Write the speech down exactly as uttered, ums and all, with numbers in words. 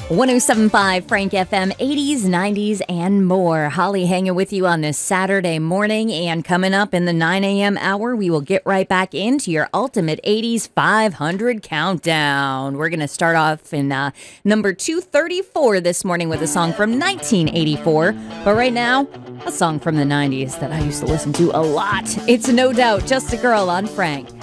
one oh seven point five Frank F M, eighties, nineties, and more. Holly hanging with you on this Saturday morning, and coming up in the nine a.m. hour, we will get right back into your Ultimate eighties five hundred Countdown. We're going to start off in uh, number two thirty-four this morning with a song from nineteen eighty-four, but right now, a song from the nineties that I used to listen to a lot. It's No Doubt Just a Girl on Frank.